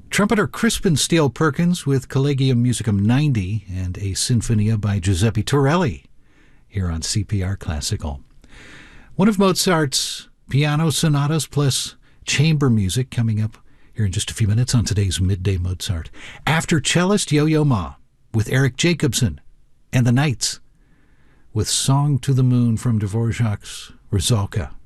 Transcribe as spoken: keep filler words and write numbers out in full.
Trumpeter Crispin Steele Perkins with Collegium Musicum ninety and a Sinfonia by Giuseppe Torelli here on C P R Classical. One of Mozart's piano sonatas plus chamber music coming up here in just a few minutes on today's Midday Mozart. After cellist Yo-Yo Ma with Eric Jacobson and the Knights with Song to the Moon from Dvorak's Rusalka.